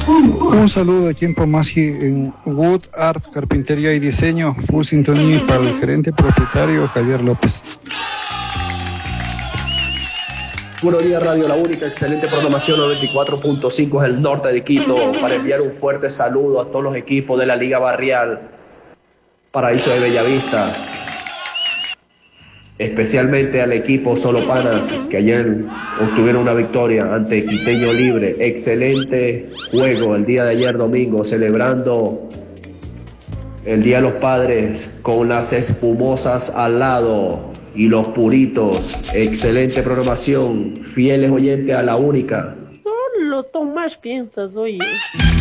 Un saludo aquí en Pomasi, en Wood Art, Carpintería y Diseño, full sintonía para el gerente propietario Javier López. Buenos días, Radio La Única, excelente programación, 94.5 es el norte de Quito, para enviar un fuerte saludo a todos los equipos de la Liga Barrial Paraíso de Bellavista, especialmente al equipo Solopanas, que ayer obtuvieron una victoria ante Quiteño Libre. Excelente juego el día de ayer domingo, celebrando el Día de los Padres con las espumosas al lado y los puritos. Excelente programación, fieles oyentes a La Única. Solo Tomás piensas, oye.